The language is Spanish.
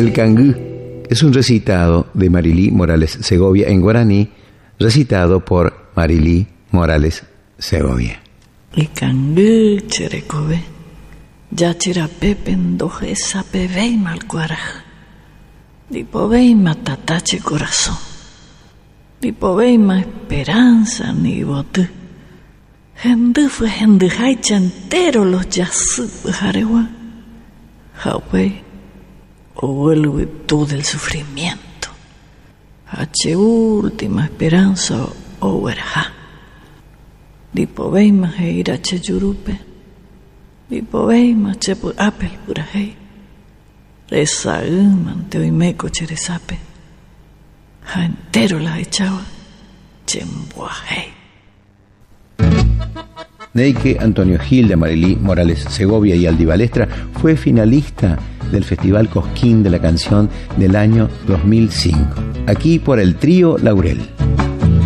El Cangú es un recitado de Marilí Morales Segovia en guaraní, recitado por Marilí Morales Segovia. El Cangú cherecobe, ya chirape pendoje sape veima al cuaraj, dipo veima tatache corazón, dipo veima esperanza ni botu. Gente fue gente haicha entero los yasu jarewa. Hawei o vuelve todo el sufrimiento. Hache última esperanza o verja. Dipo veima heira che yurupe. Dipo veima che pu apel pura hei. Reza mante oimeco cheresape. Ha entero la echaba. Chembua hei. Neike Antonio Gil de Marilí Morales Segovia y Aldi Balestra fue finalista del Festival Cosquín de la Canción del año 2005, aquí por el Trío Laurel.